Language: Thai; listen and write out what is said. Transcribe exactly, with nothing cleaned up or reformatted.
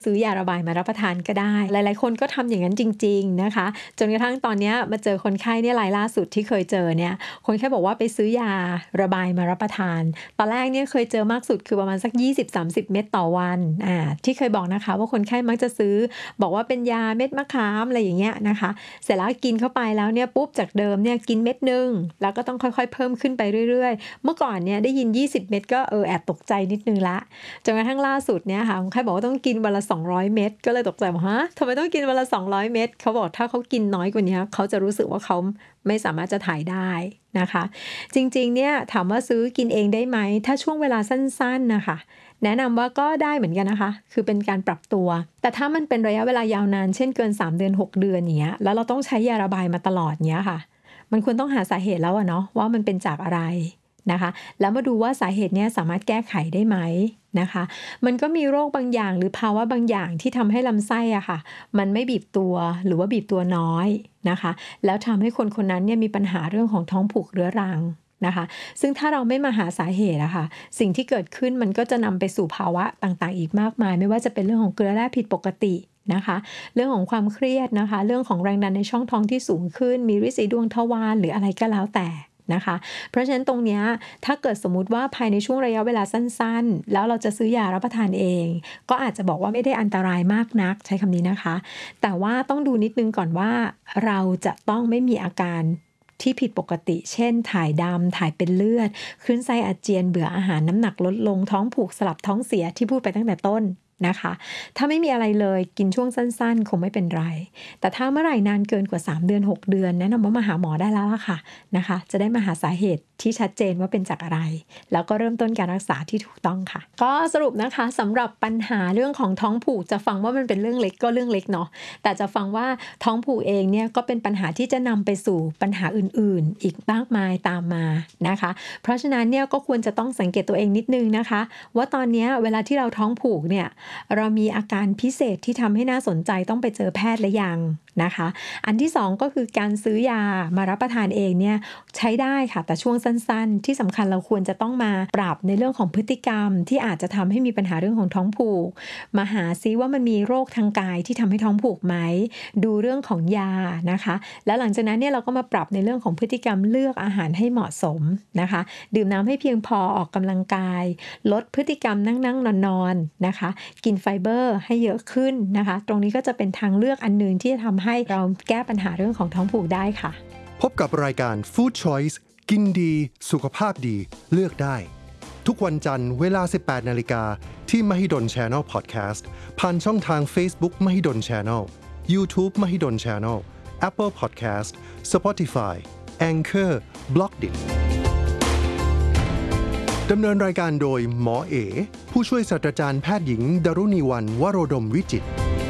ซื้อยาระบายมารับประทานก็ได้หลายๆคนก็ทำอย่างนั้นจริงๆนะคะจนกระทั่งตอนนี้มาเจอคนไข้เนี่ยรายล่าสุดที่เคยเจอเนี่ยคนไข้บอกว่าไปซื้อยาระบายมารับประทานตอนแรกเนี่ยเคยเจอมากสุดคือประมาณสัก ยี่สิบถึงสามสิบ เม็ดต่อวันอ่าที่เคยบอกนะคะว่าคนไข้มักจะซื้อบอกว่าเป็นยาเม็ดมะขามอะไรอย่างเงี้ยนะคะเสร็จแล้วกินเข้าไปแล้วเนี่ยปุ๊บจากเดิมเนี่ยกินเม็ดนึงแล้วก็ต้องค่อยๆเพิ่มขึ้นไปเรื่อยๆเมื่อก่อนเนี่ยได้ยินยี่สิบเม็ดก็เออแอบตกใจนิดนึงละจนกระทั่งล่าสุดเนี่ยค่ะคนไข้บอกว่าต้องกินวันละสองร้อยเม็ดก็เลยตกใจว่าฮะทำไมต้องกินวันละสองร้อยเม็ดเขาบอกถ้าเขากินน้อยกว่านี้เขาจะรู้สึกว่าเขาไม่สามารถจะถ่ายได้นะคะจริงๆเนี่ยถามว่าซื้อกินเองได้ไหมถ้าช่วงเวลาสั้นๆนะคะแนะนำว่าก็ได้เหมือนกันนะคะคือเป็นการปรับตัวแต่ถ้ามันเป็นระยะเวลายาวนานเช่นเกินสามเดือนหกเดือนอย่างเงี้ยแล้วเราต้องใช้ยาระบายมาตลอดเงี้ยค่ะมันควรต้องหาสาเหตุแล้วอะเนาะว่ามันเป็นจากอะไรนะคะแล้วมาดูว่าสาเหตุเนี้ยสามารถแก้ไขได้ไหมนะคะมันก็มีโรคบางอย่างหรือภาวะบางอย่างที่ทำให้ลำไส้อะค่ะมันไม่บีบตัวหรือว่าบีบตัวน้อยนะคะแล้วทำให้คนคนนั้นเนี่ยมีปัญหาเรื่องของท้องผูกเรื้อรังนะคะซึ่งถ้าเราไม่มาหาสาเหตุอะค่ะสิ่งที่เกิดขึ้นมันก็จะนำไปสู่ภาวะต่างๆอีกมากมายไม่ว่าจะเป็นเรื่องของเกลือแร่ผิดปกตินะคะเรื่องของความเครียดนะคะเรื่องของแรงดันในช่องท้องที่สูงขึ้นมีฤทธิ์สีดวงทวารหรืออะไรก็แล้วแต่นะคะเพราะฉะนั้นตรงนี้ถ้าเกิดสมมุติว่าภายในช่วงระยะเวลาสั้นๆแล้วเราจะซื้อยารับประทานเองก็อาจจะบอกว่าไม่ได้อันตรายมากนักใช้คำนี้นะคะแต่ว่าต้องดูนิดนึงก่อนว่าเราจะต้องไม่มีอาการที่ผิดปกติเช่นถ่ายดำถ่ายเป็นเลือดคลื่นไส้อาเจียนเบื่ออาหารน้ำหนักลดลงท้องผูกสลับท้องเสียที่พูดไปตั้งแต่ต้นนะคะถ้าไม่มีอะไรเลยกินช่วงสั้นๆคงไม่เป็นไรแต่ถ้าเมื่อไหร่นานเกินกว่าสามเดือนหกเดือนแนะนำว่ามาหาหมอได้แล้วล่ะค่ะนะคะจะได้มาหาสาเหตุที่ชัดเจนว่าเป็นจากอะไรแล้วก็เริ่มต้นการรักษาที่ถูกต้องค่ะก็สรุปนะคะสำหรับปัญหาเรื่องของท้องผูกจะฟังว่ามันเป็นเรื่องเล็กก็เรื่องเล็กเนาะแต่จะฟังว่าท้องผูกเองเนี่ยก็เป็นปัญหาที่จะนำไปสู่ปัญหาอื่นๆอีกมากมายตามมานะคะเพราะฉะนั้นเนี่ยก็ควรจะต้องสังเกตตัวเองนิดนึงนะคะว่าตอนนี้เวลาที่เราท้องผูกเนี่ยเรามีอาการพิเศษที่ทำให้น่าสนใจต้องไปเจอแพทย์หรือยังนะคะอันที่สองก็คือการซื้อยามารับประทานเองเนี่ยใช้ได้ค่ะแต่ช่วงสั้นๆที่สำคัญเราควรจะต้องมาปรับในเรื่องของพฤติกรรมที่อาจจะทำให้มีปัญหาเรื่องของท้องผูกมาหาซิว่ามันมีโรคทางกายที่ทำให้ท้องผูกไหมดูเรื่องของยานะคะแล้วหลังจากนั้นเนี่ยเราก็มาปรับในเรื่องของพฤติกรรมเลือกอาหารให้เหมาะสมนะคะดื่มน้ำให้เพียงพอออกกำลังกายลดพฤติกรรมนั่งๆนอนๆนะคะกินไฟเบอร์ให้เยอะขึ้นนะคะตรงนี้ก็จะเป็นทางเลือกอันนึงที่จะทำให้เราแก้ปัญหาเรื่องของท้องผูกได้ค่ะพบกับรายการ Food Choice กินดีสุขภาพดีเลือกได้ทุกวันจันทร์เวลา สิบแปดนาฬิกา ที่ Mahidol Channel Podcast ผ่านช่องทาง Facebook Mahidol Channel YouTube Mahidol Channel Apple Podcast Spotify Anchor Blogdit ดำเนินรายการโดยหมอเอผู้ช่วยศาสตราจารย์แพทย์หญิงดรุณีวรรณวโรดมวิจิตร